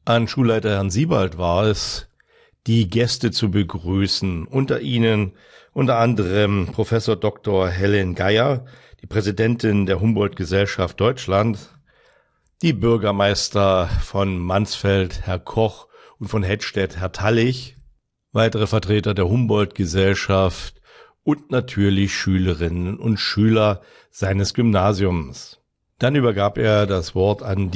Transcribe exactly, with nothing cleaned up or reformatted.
An Schulleiter Herrn Siebald war es, die Gäste zu begrüßen. Unter ihnen unter anderem Professor Doktor Helen Geier, die Präsidentin der Humboldt-Gesellschaft Deutschland, die Bürgermeister von Mansfeld, Herr Koch, und von Hettstedt, Herr Tallich, weitere Vertreter der Humboldt-Gesellschaft und natürlich Schülerinnen und Schüler seines Gymnasiums. Dann übergab er das Wort an